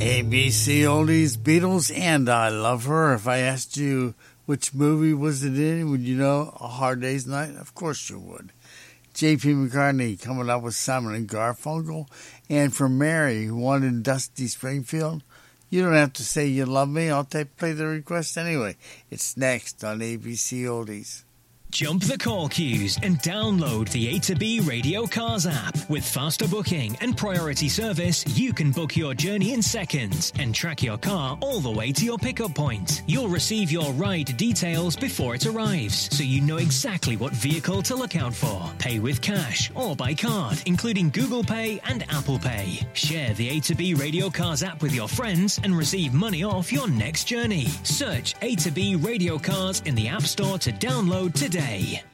ABC Oldies, Beatles, and I Love Her. If I asked you which movie was it in, would you know A Hard Day's Night? Of course you would. J.P. McCartney coming up with Simon and Garfunkel. And for Mary, who wanted Dusty Springfield, you don't have to say you love me. I'll play the request anyway. It's next on ABC Oldies. Jump the call queues and download the A to B Radio Cars app. With faster booking and priority service, you can book your journey in seconds and track your car all the way to your pickup point. You'll receive your ride details before it arrives, so you know exactly what vehicle to look out for. Pay with cash or by card, including Google Pay and Apple Pay. Share the A to B Radio Cars app with your friends and receive money off your next journey. Search A to B Radio Cars in the App Store to download today.